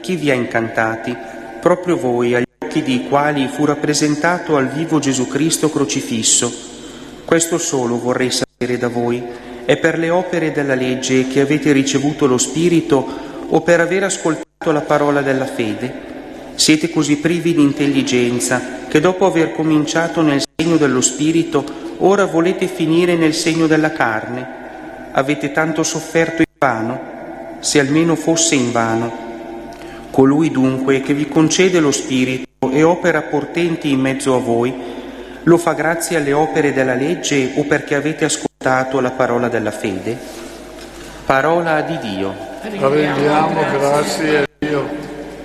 chi vi ha incantati? Proprio voi, agli occhi dei quali fu rappresentato al vivo Gesù Cristo crocifisso. Questo solo vorrei sapere da voi: è per le opere della legge che avete ricevuto lo Spirito o per aver ascoltato la parola della fede? Siete così privi di intelligenza che dopo aver cominciato nel segno dello Spirito, ora volete finire nel segno della carne? Avete tanto sofferto in vano? Se almeno fosse in vano. Colui dunque che vi concede lo Spirito e opera portenti in mezzo a voi, lo fa grazie alle opere della legge o perché avete ascoltato la parola della fede? Parola di Dio. Rendiamo grazie a Dio.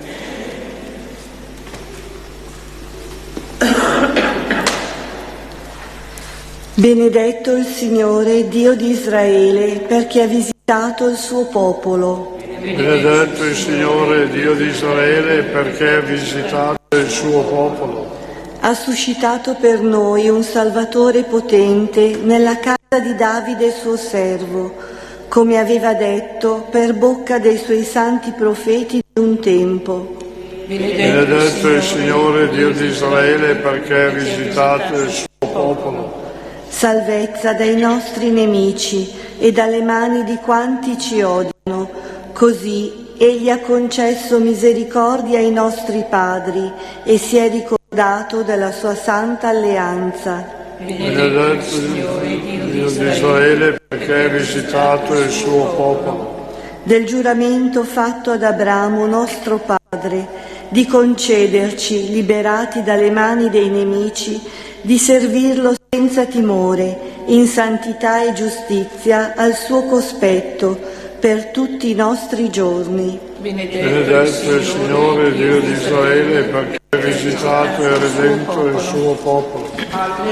Benedetto il Signore, Dio di Israele, perché ha visitato il suo popolo. Benedetto il Signore, Dio di Israele, perché ha visitato il suo popolo. Ha suscitato per noi un Salvatore potente nella casa di Davide suo servo, come aveva detto per bocca dei suoi santi profeti di un tempo. Benedetto il Signore, Dio di Israele, perché ha visitato il suo popolo. Salvezza dai nostri nemici e dalle mani di quanti ci odiano. Così Egli ha concesso misericordia ai nostri padri e si è ricordato della sua santa alleanza. Benedetto il Dio di Israele, perché ha visitato il suo popolo. Del giuramento fatto ad Abramo nostro padre, di concederci, liberati dalle mani dei nemici, di servirlo senza timore, in santità e giustizia al suo cospetto, per tutti i nostri giorni. Benedetto il Signore, Dio di Israele, perché ha visitato e redento il suo popolo.